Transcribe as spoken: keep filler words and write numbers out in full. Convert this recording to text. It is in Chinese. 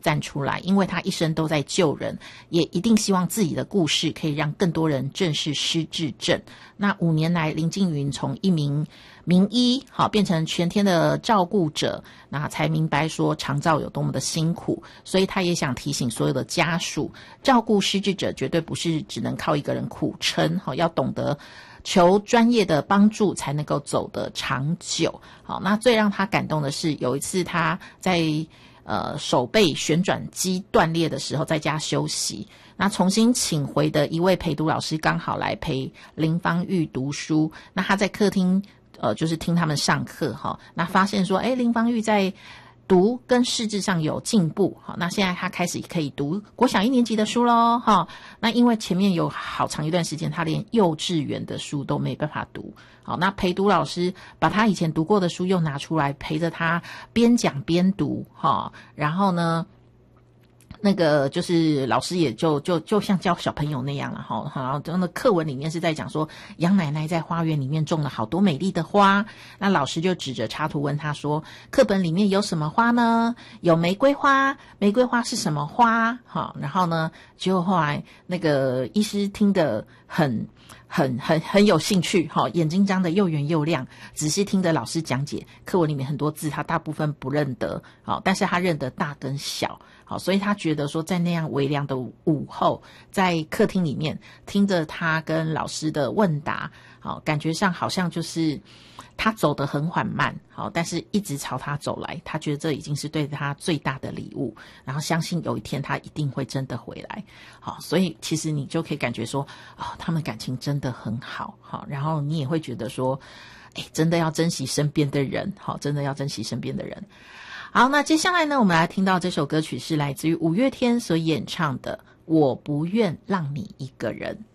站出来，因为他一生都在救人，也一定希望自己的故事可以让更多人正视失智症。那五年来，林静云从一名名医好变成全天的照顾者，那才明白说长照有多么的辛苦，所以他也想提醒所有的家属，照顾失智者绝对不是只能靠一个人苦撑，好，要懂得求专业的帮助才能够走得长久。好，那最让他感动的是，有一次他在呃手背旋转肌断裂的时候，在家休息，那重新请回的一位陪读老师刚好来陪林芳玉读书，那他在客厅呃就是听他们上课哈，那发现说，诶，林芳玉在读跟识字上有进步，好，那现在他开始可以读国小一年级的书咯，哈，那因为前面有好长一段时间他连幼稚园的书都没办法读，好，那陪读老师把他以前读过的书又拿出来陪着他边讲边读，哈，然后呢那个就是老师也就就就像教小朋友那样了哈，然后真的课文里面是在讲说杨奶奶在花园里面种了好多美丽的花，那老师就指着插图问他说，课本里面有什么花呢？有玫瑰花，玫瑰花是什么花？哈，然后呢，结果后来那个医师听得很很很很有兴趣，哈，眼睛张得又圆又亮，仔细听着老师讲解课文里面很多字，他大部分不认得，好，但是他认得大跟小。好，所以他觉得说在那样微凉的午后，在客厅里面听着他跟老师的问答，好，感觉上好像就是他走得很缓慢，好，但是一直朝他走来，他觉得这已经是对他最大的礼物，然后相信有一天他一定会真的回来。好，所以其实你就可以感觉说，哦，他们感情真的很好，好，然后你也会觉得说，哎，真的要珍惜身边的人，好，真的要珍惜身边的人。好，那接下来呢，我们来听到这首歌曲是来自于五月天所演唱的《我不愿让你一个人》。